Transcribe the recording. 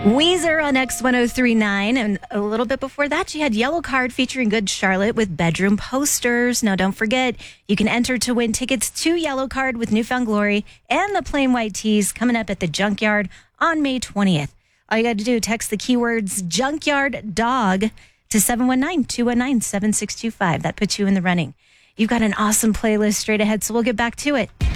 Weezer on X1039. And a little bit before that, she had Yellow Card featuring Good Charlotte with Bedroom Posters. Now, don't forget, you can enter to win tickets to Yellow Card with Newfound Glory and the Plain White Tees coming up at the Junkyard on May 20th. All you got to do, text the keywords Junkyard Dog to 719-219-7625. That puts you in the running. You've got an awesome playlist straight ahead, so we'll get back to it.